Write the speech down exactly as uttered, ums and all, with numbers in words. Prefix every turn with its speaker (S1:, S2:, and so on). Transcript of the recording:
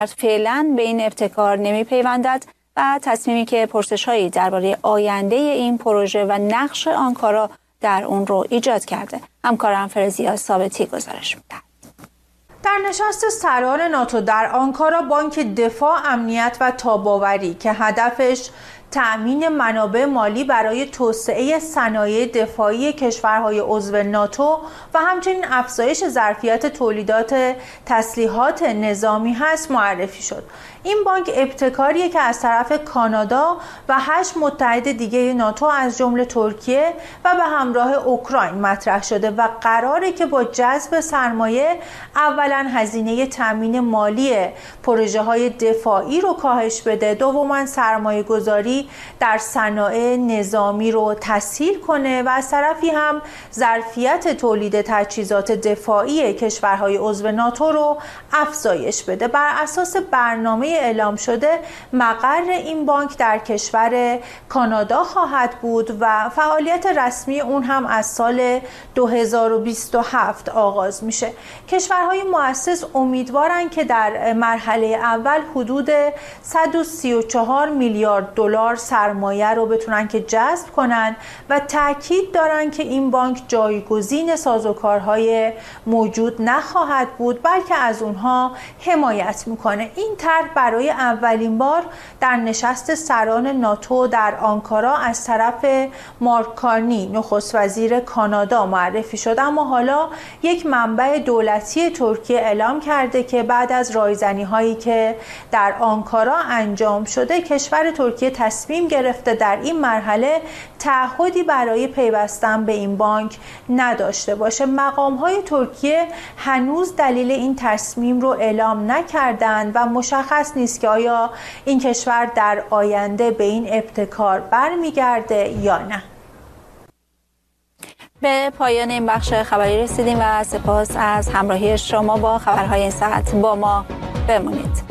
S1: فعلا به این ابتکار نمی‌پیوندد و تصمیمی که پرسش‌هایی درباره آینده این پروژه و نقش آنکارا در اون رو ایجاد کرده. همکارم فرزیا ثابتی گزارش می‌دهد.
S2: در نشست سران ناتو در آنکارا، بانک دفاع، امنیت و تاباوری که هدفش تأمین منابع مالی برای توسعه صنایع دفاعی کشورهای عضو ناتو و همچنین افزایش ظرفیت تولیدات تسلیحات نظامی هست معرفی شد. این بانک ابتکاریه که از طرف کانادا و هشت متحد دیگه ناتو از جمله ترکیه و به همراه اوکراین مطرح شده و قراره که با جذب سرمایه اولا هزینه تامین مالی پروژه های دفاعی رو کاهش بده، دوما سرمایه گذاری در صنایع نظامی رو تسهیل کنه و از طرفی هم ظرفیت تولید تجهیزات دفاعی کشورهای عضو ناتو رو افزایش بده. بر اساس برنامه اعلام شده مقر این بانک در کشور کانادا خواهد بود و فعالیت رسمی اون هم از سال دو هزار و بیست و هفت آغاز میشه. کشورهای مؤسس امیدوارن که در مرحله اول حدود صد و سی و چهار میلیارد دلار سرمایه رو بتونن که جذب کنن و تاکید دارن که این بانک جایگزین سازوکارهای موجود نخواهد بود، بلکه از اونها حمایت میکنه. این طرح برای اولین بار در نشست سران ناتو در آنکارا از طرف مارک کارنی نخست وزیر کانادا معرفی شد، اما حالا یک منبع دولتی ترکیه اعلام کرده که بعد از رایزنی هایی که در آنکارا انجام شده کشور ترکیه تصمیم گرفته در این مرحله تعهدی برای پیوستن به این بانک نداشته باشه. مقام های ترکیه هنوز دلیل این تصمیم رو اعلام نکردند و مشخص نیست که آیا این کشور در آینده به این ابتکار برمیگرده یا نه.
S1: به پایان این بخش خبری رسیدیم و سپاس از همراهی شما با خبرهای این ساعت. با ما بمونید.